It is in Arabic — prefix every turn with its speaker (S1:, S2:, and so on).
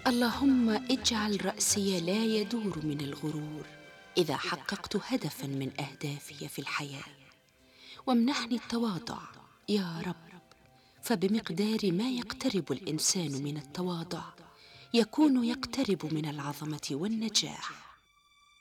S1: اللهم اجعل رأسي لا يدور من الغرور إذا حققت هدفا من أهدافي في الحياة، وامنحني التواضع يا رب، فبمقدار ما يقترب الإنسان من التواضع يكون يقترب من العظمة والنجاح.